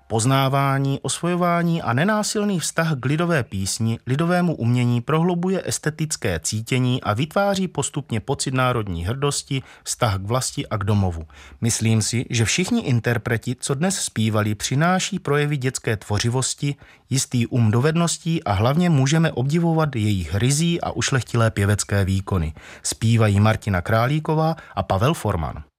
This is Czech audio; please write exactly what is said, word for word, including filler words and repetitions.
Poznávání, osvojování a nenásilný vztah k lidové písni, lidovému umění prohlubuje estetické cítění a vytváří postupně pocit národní hrdosti, vztah k vlasti a k domovu. Myslím si, že všichni interpreti, co dnes zpívali, přináší projevy dětské tvořivosti, jistý um dovedností a hlavně můžeme obdivovat jejich ryzí a ušlechtilé pěvecké výkony. Zpívají Martina Králíková a Pavel Forman.